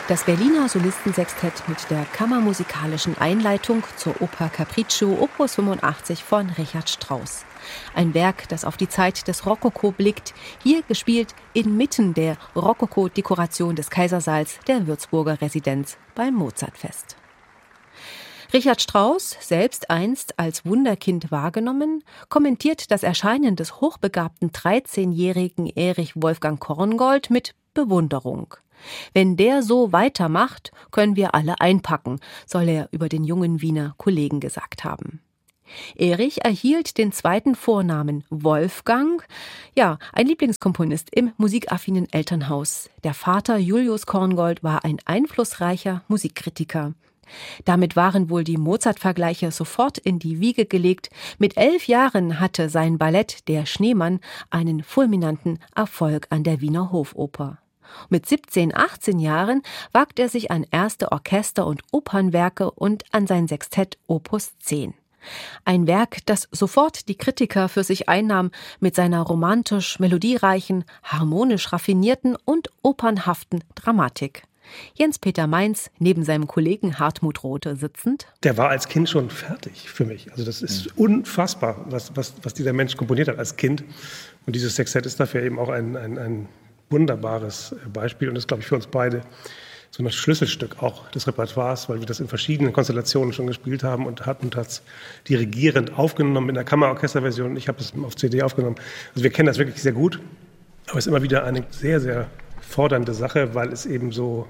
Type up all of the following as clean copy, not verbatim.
Das Berliner Solistensextett mit der kammermusikalischen Einleitung zur Oper Capriccio Opus 85 von Richard Strauss. Ein Werk, das auf die Zeit des Rokoko blickt, hier gespielt inmitten der Rokoko-Dekoration des Kaisersaals der Würzburger Residenz beim Mozartfest. Richard Strauss, selbst einst als Wunderkind wahrgenommen, kommentiert das Erscheinen des hochbegabten 13-jährigen Erich Wolfgang Korngold mit Bewunderung. Wenn der so weitermacht, können wir alle einpacken, soll er über den jungen Wiener Kollegen gesagt haben. Erich erhielt den zweiten Vornamen Wolfgang, ein Lieblingskomponist im musikaffinen Elternhaus. Der Vater Julius Korngold war ein einflussreicher Musikkritiker. Damit waren wohl die Mozart-Vergleiche sofort in die Wiege gelegt. Mit 11 Jahren hatte sein Ballett Der Schneemann einen fulminanten Erfolg an der Wiener Hofoper. Mit 17, 18 Jahren wagt er sich an erste Orchester- und Opernwerke und an sein Sextett Opus 10. Ein Werk, das sofort die Kritiker für sich einnahm mit seiner romantisch melodiereichen, harmonisch raffinierten und opernhaften Dramatik. Jens-Peter Mainz, neben seinem Kollegen Hartmut Rothe sitzend. Der war als Kind schon fertig für mich. Also das ist unfassbar, was dieser Mensch komponiert hat als Kind. Und dieses Sextett ist dafür eben auch ein wunderbares Beispiel. Und das ist, glaube ich, für uns beide so ein Schlüsselstück auch des Repertoires, weil wir das in verschiedenen Konstellationen schon gespielt haben. Und Hartmut hat es dirigierend aufgenommen in der Kammerorchesterversion. Ich habe es auf CD aufgenommen. Also wir kennen das wirklich sehr gut. Aber es ist immer wieder eine sehr, sehr fordernde Sache, weil es eben so,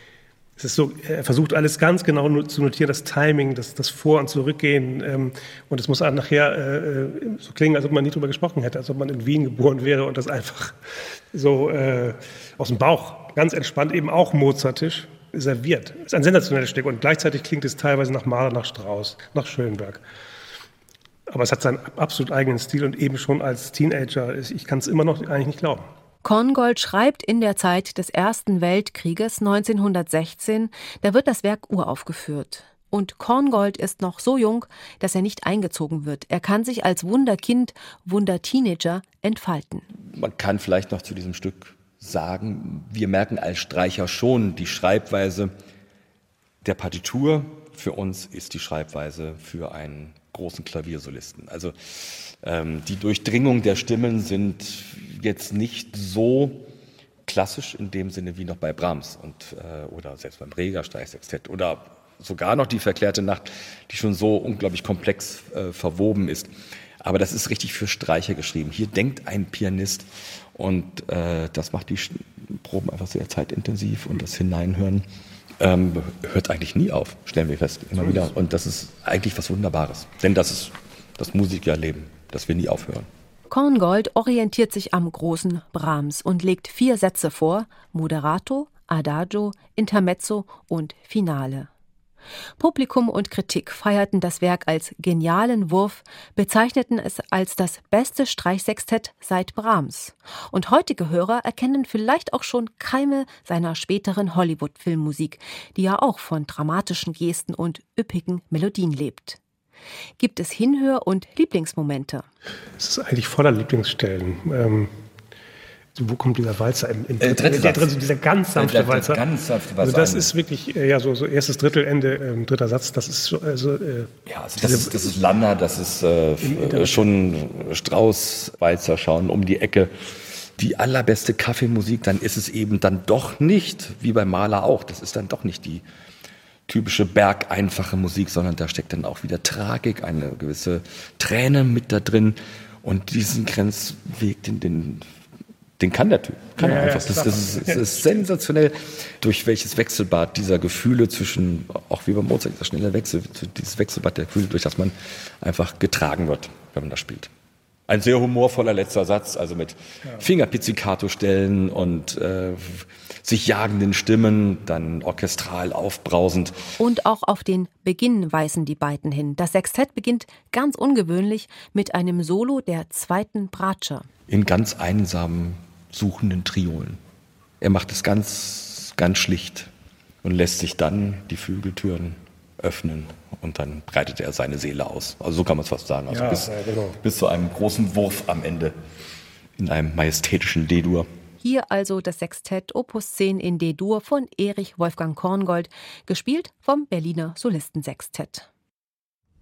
er versucht alles ganz genau zu notieren, das Timing, das Vor- und Zurückgehen. Und es muss auch nachher so klingen, als ob man nie drüber gesprochen hätte, als ob man in Wien geboren wäre und das einfach so aus dem Bauch, ganz entspannt, eben auch mozartisch serviert. Es ist ein sensationelles Stück und gleichzeitig klingt es teilweise nach Mahler, nach Strauss, nach Schönberg. Aber es hat seinen absolut eigenen Stil und eben schon als Teenager, ich kann es immer noch eigentlich nicht glauben. Korngold schreibt in der Zeit des Ersten Weltkrieges 1916, da wird das Werk uraufgeführt. Und Korngold ist noch so jung, dass er nicht eingezogen wird. Er kann sich als Wunderkind, Wunderteenager entfalten. Man kann vielleicht noch zu diesem Stück sagen, wir merken als Streicher schon die Schreibweise der Partitur. Für uns ist die Schreibweise für einen großen Klaviersolisten. Also die Durchdringung der Stimmen sind jetzt nicht so klassisch in dem Sinne wie noch bei Brahms oder selbst beim Reger Streichsextett oder sogar noch die Verklärte Nacht, die schon so unglaublich komplex verwoben ist. Aber das ist richtig für Streicher geschrieben. Hier denkt ein Pianist und das macht die Proben einfach sehr zeitintensiv und das Hineinhören hört eigentlich nie auf, stellen wir fest, immer wieder. Und das ist eigentlich was Wunderbares. Denn das ist das Musikerleben, dass wir nie aufhören. Korngold orientiert sich am großen Brahms und legt 4 Sätze vor: Moderato, Adagio, Intermezzo und Finale. Publikum und Kritik feierten das Werk als genialen Wurf, bezeichneten es als das beste Streichsextett seit Brahms. Und heutige Hörer erkennen vielleicht auch schon Keime seiner späteren Hollywood-Filmmusik, die ja auch von dramatischen Gesten und üppigen Melodien lebt. Gibt es Hinhör- und Lieblingsmomente? Es ist eigentlich voller Lieblingsstellen. Wo kommt dieser Walzer im dieser ganz sanfte Walzer? Ganz sanfte Walzer. Also das ist wirklich so erstes Drittel, Ende, dritter Satz. Das ist so, das ist Landner, das ist schon Strauss, Walzer schauen um die Ecke. Die allerbeste Kaffeemusik, dann ist es eben dann doch nicht, wie bei Mahler auch, das ist dann doch nicht die typische bergeinfache Musik, sondern da steckt dann auch wieder Tragik, eine gewisse Träne mit da drin und diesen Grenzweg, den kann der Typ. Kann er einfach. Das ist sensationell, durch welches Wechselbad dieser Gefühle zwischen, auch wie bei Mozart, dieser schnelle Wechsel, dieses Wechselbad der Gefühle, durch das man einfach getragen wird, wenn man das spielt. Ein sehr humorvoller letzter Satz, also mit Fingerpizzicato-Stellen und sich jagenden Stimmen, dann orchestral aufbrausend. Und auch auf den Beginn weisen die beiden hin. Das Sextett beginnt ganz ungewöhnlich mit einem Solo der zweiten Bratsche. In ganz einsamen, suchenden Triolen. Er macht es ganz, ganz schlicht und lässt sich dann die Flügeltüren öffnen und dann breitet er seine Seele aus. Also so kann man es fast sagen. Also bis zu einem großen Wurf am Ende in einem majestätischen D-Dur. Hier also das Sextett Opus 10 in D-Dur von Erich Wolfgang Korngold, gespielt vom Berliner Solistensextett.